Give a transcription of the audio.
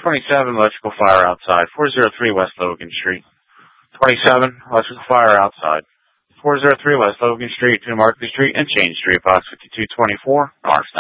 27, electrical fire outside. 403 West Logan Street. 27, electrical fire outside. 403 West Logan Street to Markley Street and Chain Street, box 5224, North.